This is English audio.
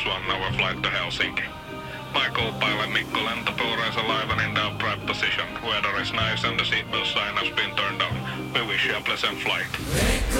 1-hour flight to Helsinki. My co-pilot Mikko Lentotuura is alive and in the upright position. Weather is nice and the seatbelt sign has been turned on. We wish you a pleasant flight.